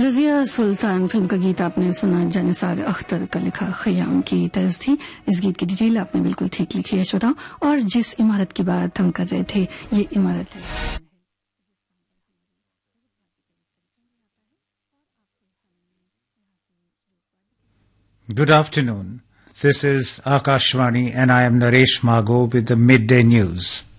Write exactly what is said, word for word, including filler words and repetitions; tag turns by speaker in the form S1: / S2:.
S1: Razia Sultan film का गीत आपने सुना। जानिसार अख्तर का लिखा खयाम की तर्ज थी। इस गीत की डिटेल आपने बिल्कुल ठीक लिखी है श्रोताओं। और जिस इमारत की बात हम कर रहे थे, ये इमारत है
S2: Good afternoon. This is Akashvani and I am Naresh Mago with the Midday News.